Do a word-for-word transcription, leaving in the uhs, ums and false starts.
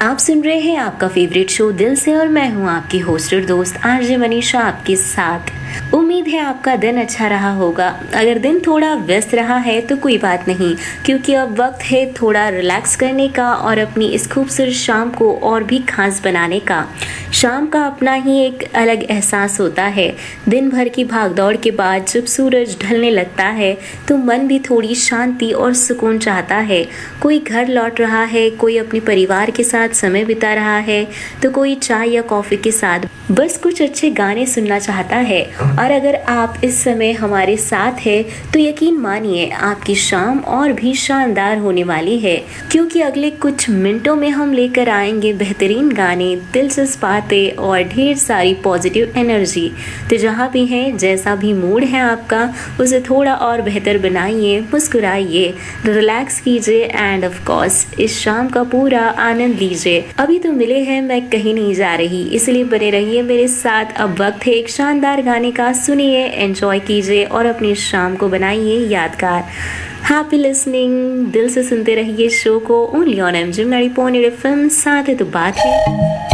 आप सुन रहे हैं आपका फेवरेट शो दिल से और मैं हूं आपकी होस्ट और दोस्त आरजे मनीषा आपके साथ। उम्मीद है आपका दिन अच्छा रहा होगा। अगर दिन थोड़ा व्यस्त रहा है तो कोई बात नहीं, क्योंकि अब वक्त है थोड़ा रिलैक्स करने का और अपनी इस खूबसूरत शाम को और भी खास बनाने का। शाम का अपना ही एक अलग एहसास होता है। दिन भर की भागदौड़ के बाद जब सूरज ढलने लगता है तो मन भी थोड़ी शांति और सुकून चाहता है। कोई घर लौट रहा है, कोई अपने परिवार के साथ समय बिता रहा है, तो कोई चाय या कॉफी के साथ बस कुछ अच्छे गाने सुनना चाहता है। और अगर आप इस समय हमारे साथ हैं तो यकीन मानिए आपकी शाम और भी शानदार होने वाली है, क्योंकि अगले कुछ मिनटों में हम लेकर आएंगे बेहतरीन गाने, दिलचस्प बातें और ढेर सारी पॉजिटिव एनर्जी। तो जहाँ भी हैं, जैसा भी मूड है आपका, उसे थोड़ा और बेहतर बनाइए, मुस्कुराइए, रिलैक्स कीजिए एंड ऑफ कोर्स इस शाम का पूरा आनंद लीजिए। अभी तो मिले हैं, मैं कहीं नहीं जा रही, इसलिए बने रहिए मेरे साथ। अब वक्त है एक शानदार गाने का, सुनिए, एंजॉय कीजिए और अपनी शाम को बनाइए यादगार। Happy listening. दिल से सुनते रहिए शो को only on MG ninety point eight FM. साथ है तो बात है।